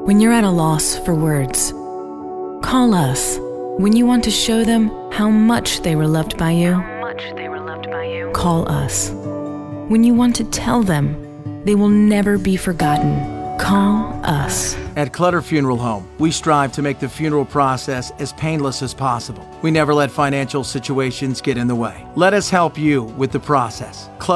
When you're at a loss for words, call us. When you want to show them how much they were loved by you, call us. When you want to tell them they will never be forgotten, call us. At Clutter Funeral Home, we strive to make the funeral process as painless as possible. We never let financial situations get in the way. Let us help you with the process.